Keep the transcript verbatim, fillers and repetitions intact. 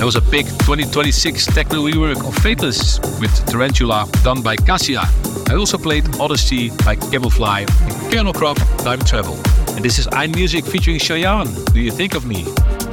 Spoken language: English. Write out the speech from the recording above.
There was a big twenty twenty-six techno rework of Faithless with Tarantula done by Cassia. I also played Odyssey by Cablefly and Kernel Crop Time Travel. And this is iMusic featuring Cheyenne. Do you think of me?